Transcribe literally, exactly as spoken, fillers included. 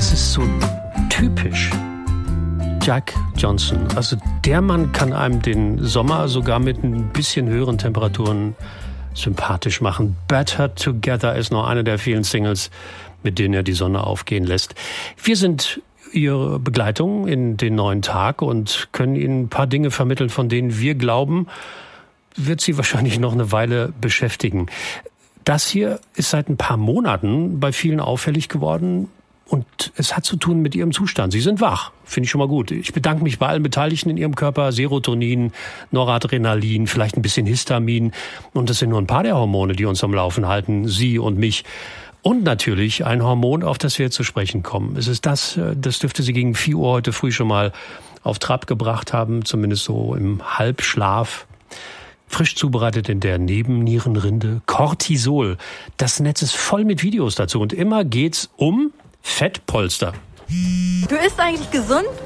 das ist so typisch Jack Johnson. Also der Mann kann einem den Sommer sogar mit ein bisschen höheren Temperaturen sympathisch machen. Better Together ist noch eine der vielen Singles, mit denen er die Sonne aufgehen lässt. Wir sind Ihre Begleitung in den neuen Tag und können Ihnen ein paar Dinge vermitteln, von denen wir glauben, wird Sie wahrscheinlich noch eine Weile beschäftigen. Das hier ist seit ein paar Monaten bei vielen auffällig geworden und es hat zu tun mit Ihrem Zustand. Sie sind wach, finde ich schon mal gut. Ich bedanke mich bei allen Beteiligten in Ihrem Körper. Serotonin, Noradrenalin, vielleicht ein bisschen Histamin. Und das sind nur ein paar der Hormone, die uns am Laufen halten, Sie und mich. Und natürlich ein Hormon, auf das wir jetzt zu sprechen kommen. Es ist das, das dürfte Sie gegen vier Uhr heute früh schon mal auf Trab gebracht haben, zumindest so im Halbschlaf. Frisch zubereitet in der Nebennierenrinde. Cortisol. Das Netz ist voll mit Videos dazu und immer geht's um Fettpolster. Du isst eigentlich gesund